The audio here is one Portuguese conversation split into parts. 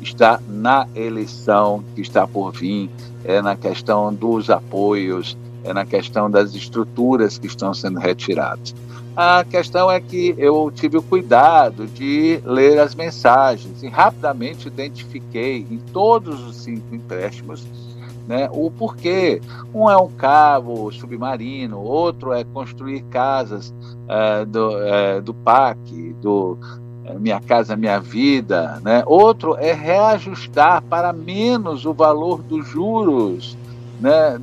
está na eleição que está por vir, é na questão dos apoios, é na questão das estruturas que estão sendo retiradas. A questão é que eu tive o cuidado de ler as mensagens e rapidamente identifiquei em todos os 5 empréstimos, né, o porquê. Um é um cabo submarino, outro é construir casas do PAC, do Minha Casa Minha Vida, né? Outro é reajustar para menos o valor dos juros, né,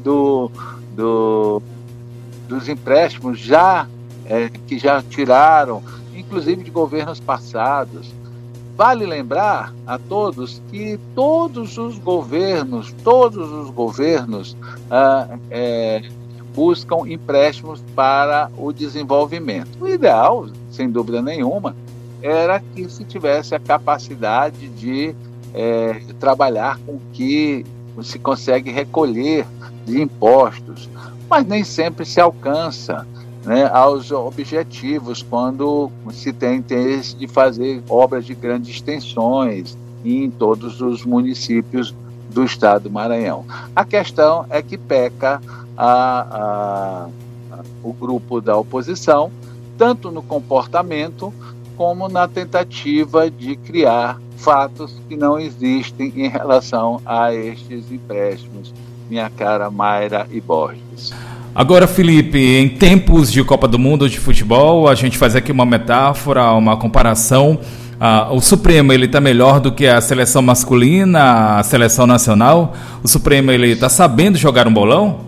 dos empréstimos que já tiraram, inclusive de governos passados. Vale lembrar a todos que todos os governos buscam empréstimos para o desenvolvimento. O ideal, sem dúvida nenhuma, era que se tivesse a capacidade de trabalhar com o que se consegue recolher de impostos, mas nem sempre se alcança, né, aos objetivos quando se tem interesse de fazer obras de grandes extensões em todos os municípios do estado do Maranhão. A questão é que peca o grupo da oposição, tanto no comportamento como na tentativa de criar fatos que não existem em relação a estes empréstimos, minha cara Mayra e Borges. Agora, Felipe, em tempos de Copa do Mundo de futebol, a gente faz aqui uma metáfora, uma comparação. O Supremo, ele está melhor do que a seleção masculina, a seleção nacional? O Supremo, ele está sabendo jogar um bolão?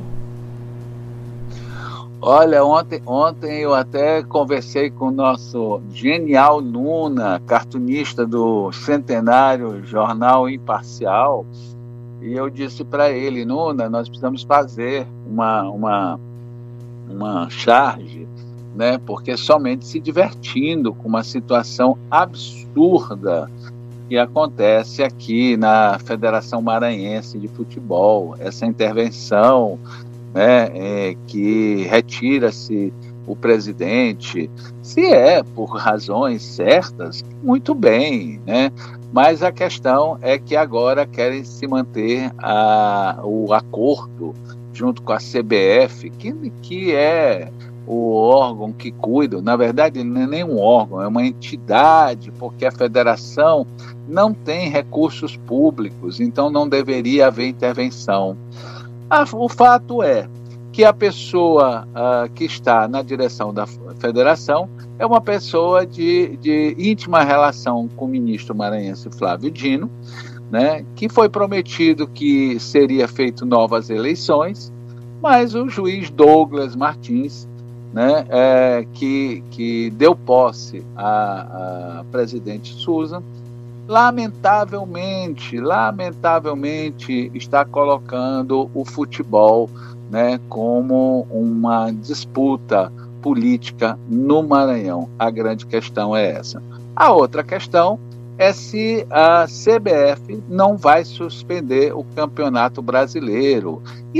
Olha, ontem eu até conversei com o nosso genial Nuna, cartunista do centenário Jornal Imparcial, e eu disse para ele: Nuna, nós precisamos fazer uma charge, né? Porque somente se divertindo com uma situação absurda que acontece aqui na Federação Maranhense de Futebol, essa intervenção, né, que retira-se o presidente, se é por razões certas, muito bem, né? Mas a questão é que agora querem se manter o acordo junto com a CBF, que é o órgão que cuida. Na verdade, não é nem um órgão, é uma entidade, porque a federação não tem recursos públicos, então não deveria haver intervenção. O fato é que a pessoa que está na direção da federação é uma pessoa de íntima relação com o ministro maranhense Flávio Dino, né, que foi prometido que seria feito novas eleições, mas o juiz Douglas Martins, né, que deu posse à presidente Susan, lamentavelmente está colocando o futebol, né, como uma disputa política no Maranhão. A grande questão é essa. A outra questão é se a CBF não vai suspender o Campeonato Brasileiro. E